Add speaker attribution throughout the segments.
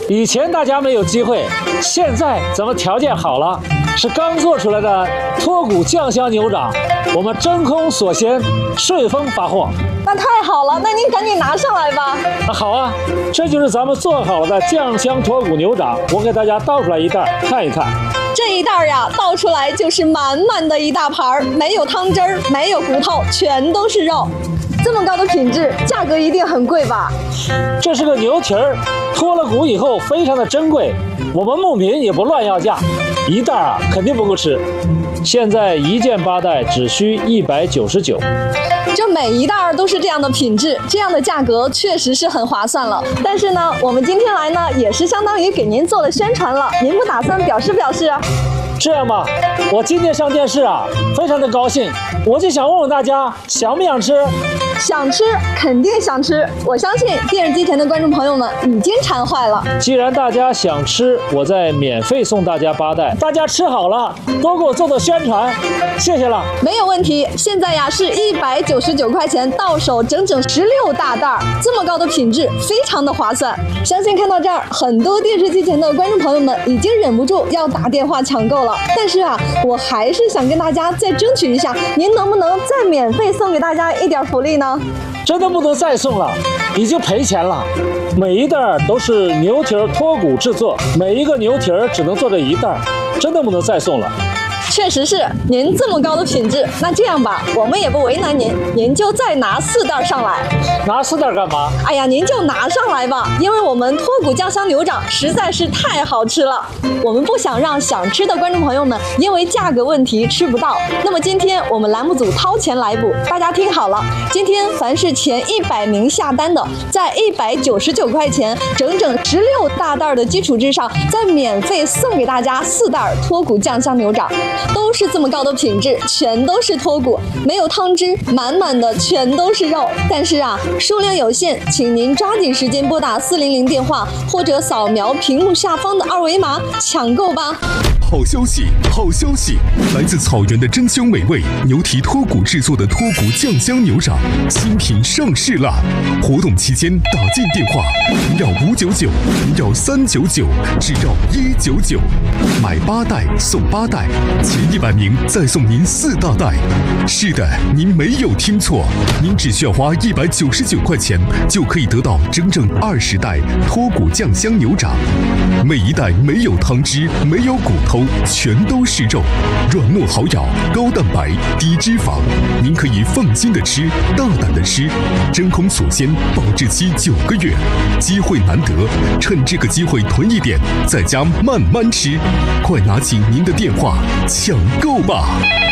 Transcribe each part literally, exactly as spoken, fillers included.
Speaker 1: 以前大家没有机会，现在咱们条件好了，是刚做出来的脱骨酱香牛掌，我们真空锁鲜，顺丰发货。
Speaker 2: 那太好了，那您赶紧拿上来吧。
Speaker 1: 啊，好啊，这就是咱们做好了的酱香脱骨牛掌，我给大家倒出来一袋看一看。
Speaker 2: 这一袋呀，倒出来就是满满的一大盘，没有汤汁儿，没有骨头，全都是肉。这么高的品质，价格一定很贵吧？
Speaker 1: 这是个牛蹄儿，脱了骨以后非常的珍贵，我们牧民也不乱要价，一袋啊肯定不够吃。现在一件八袋只需一百九十九。
Speaker 2: 这每一袋都是这样的品质，这样的价格确实是很划算了。但是呢，我们今天来呢，也是相当于给您做了宣传了，您不打算表示表示？
Speaker 1: 这样吧，我今天上电视啊，非常的高兴，我就想问问大家，想不想吃？
Speaker 2: 想吃，肯定想吃。我相信电视机前的观众朋友们已经馋坏了。
Speaker 1: 既然大家想吃，我再免费送大家八袋，大家吃好了，多给我做做宣传，谢谢了。
Speaker 2: 没有问题，现在呀是一百九十九块钱到手，整整十六大袋，这么高的品质，非常的划算。相信看到这儿，很多电视机前的观众朋友们已经忍不住要打电话抢购了。但是啊，我还是想跟大家再争取一下，您能不能再免费送给大家一点福利呢？
Speaker 1: 真的不能再送了，已经赔钱了。每一袋都是牛蹄脱骨制作，每一个牛蹄只能做这一袋，真的不能再送了。
Speaker 2: 确实是，您这么高的品质，那这样吧，我们也不为难您，您就再拿四袋上来。
Speaker 1: 拿四袋干嘛？
Speaker 2: 哎呀，您就拿上来吧，因为我们脱骨酱香牛掌实在是太好吃了，我们不想让想吃的观众朋友们因为价格问题吃不到。那么今天我们栏目组掏钱来补，大家听好了，今天凡是前一百名下单的，在一百九十九块钱，整整十六大袋的基础之上，再免费送给大家四袋脱骨酱香牛掌。都是这么高的品质，全都是脱骨，没有汤汁，满满的全都是肉。但是啊，数量有限，请您抓紧时间拨打四零零电话，或者扫描屏幕下方的二维码抢购吧。
Speaker 3: 好消息，好消息！来自草原的珍馐美味牛蹄脱骨制作的脱骨酱香牛掌新品上市啦！活动期间打进电话零幺五九九零幺三九九只要一九九，买八袋送八袋，前一百名再送您四大袋。是的，您没有听错，您只需要花一百九十九块钱就可以得到整整二十袋脱骨酱香牛掌，每一袋没有汤汁，没有骨头。全都是肉，软糯好咬，高蛋白，低脂肪，您可以放心的吃，大胆的吃，真空锁鲜，保质期九个月，机会难得，趁这个机会囤一点，在家慢慢吃，快拿起您的电话抢购吧！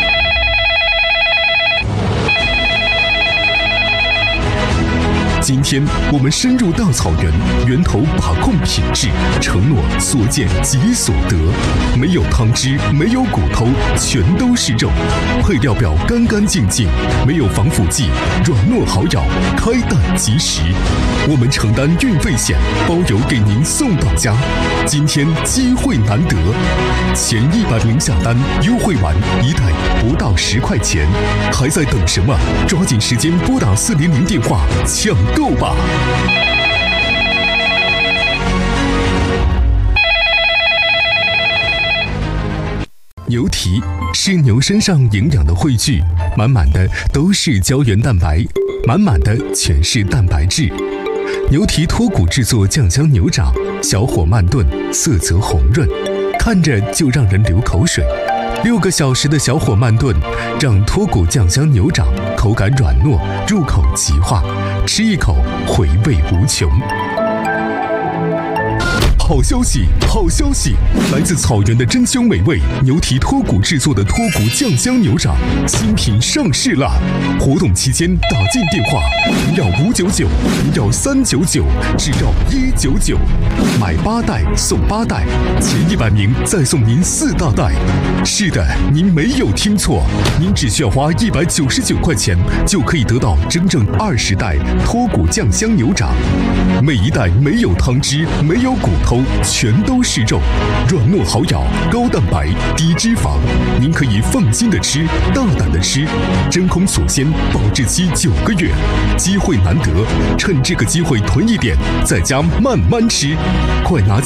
Speaker 3: 今天我们深入大草原，源头把控品质，承诺所见即所得，没有汤汁，没有骨头，全都是肉，配料表干干净净，没有防腐剂，软糯好咬，开袋即食。我们承担运费险，包邮给您送到家。今天机会难得，前一百名下单，优惠完一袋不到十块钱，还在等什么？抓紧时间拨打四零零电话抢购吧！牛蹄是牛身上营养的汇聚，满满的都是胶原蛋白，满满的全是蛋白质。牛蹄脱骨制作酱香牛掌，小火慢炖，色泽红润，看着就让人流口水。六个小时的小火慢炖，让脱骨酱香牛掌口感软糯，入口即化，吃一口回味无穷。好消息，好消息！来自草原的珍馐美味牛蹄脱骨制作的脱骨酱香牛掌新品上市啦！活动期间打进电话零幺五九九零幺三九九只要一九九，买八袋送八袋，前一百名再送您四大袋。是的，您没有听错，您只需要花一百九十九块钱就可以得到整整二十袋脱骨酱香牛掌，每一袋没有汤汁，没有骨头。全都是肉，软糯好咬，高蛋白，低脂肪，您可以放心的吃，大胆的吃，真空锁鲜，保质期九个月，机会难得，趁这个机会囤一点，在家慢慢吃，快拿